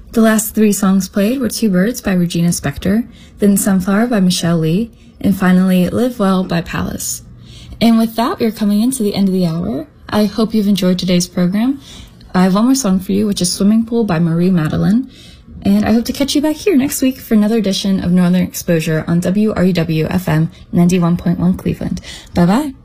The last three songs played were Two Birds by Regina Spektor, then Sunflower by Michelle Lee, and finally Live Well by Palace. And with that, we're coming into the end of the hour. I hope you've enjoyed today's program. I have one more song for you, which is Swimming Pool by Marie Madeline. And I hope to catch you back here next week for another edition of Northern Exposure on WRUW FM 91.1 Cleveland. Bye-bye.